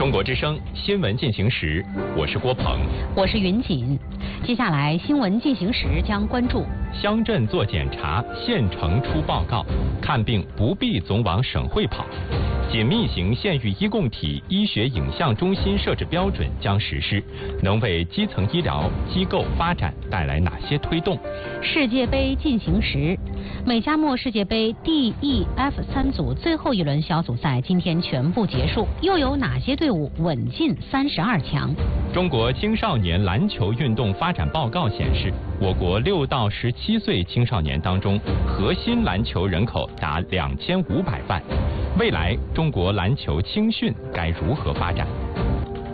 中国之声新闻进行时，我是郭鹏， 我是云锦。接下来新闻进行时将关注： 乡镇做检查，县城出报告，看病不必总往省会跑。紧密型县域医共体医学影像中心设置标准将实施，能为基层医疗机构发展带来哪些推动？ 世界杯进行时，美加墨世界杯 D、E、F 3组最后一轮小组赛今天全部结束，又有哪些队伍稳进32强？ 中国青少年篮球运动发展报告显示，我国6到17岁青少年当中，核心篮球人口达2500万。未来中国篮球青训该如何发展？